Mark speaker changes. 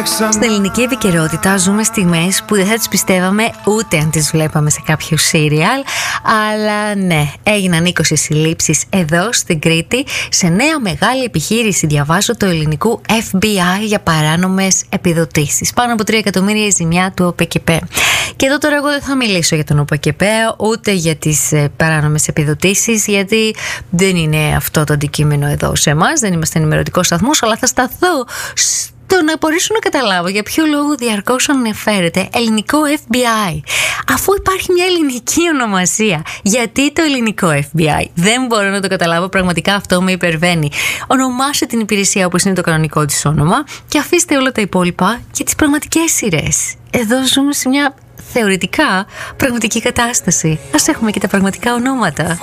Speaker 1: Στην ελληνική επικαιρότητα ζούμε στιγμές που δεν θα τις πιστεύαμε ούτε αν τις βλέπαμε σε κάποιο σύριαλ. Αλλά ναι, έγιναν 20 συλλήψεις εδώ στην Κρήτη σε νέα μεγάλη επιχείρηση, διαβάζω, του ελληνικού FBI για παράνομες επιδοτήσεις. Πάνω από 3 εκατομμύρια η ζημιά του ΟΠΕΚΕΠΕ. Και εδώ τώρα εγώ δεν θα μιλήσω για τον ΟΠΕΚΕΠΕ ούτε για τις παράνομες επιδοτήσεις, γιατί δεν είναι αυτό το αντικείμενο εδώ σε εμάς, δεν είμαστε ενημερωτικός σταθμός, αλλά θα σταθώ το να μπορέσω να καταλάβω για ποιο λόγο διαρκώς αναφέρεται ελληνικό FBI, αφού υπάρχει μια ελληνική ονομασία. Γιατί το ελληνικό FBI? Δεν μπορώ να το καταλάβω, πραγματικά αυτό με υπερβαίνει. Ονομάστε την υπηρεσία όπως είναι το κανονικό της όνομα και αφήστε όλα τα υπόλοιπα για τις πραγματικές σειρές. Εδώ ζούμε σε μια θεωρητικά πραγματική κατάσταση. Ας έχουμε και τα πραγματικά ονόματα.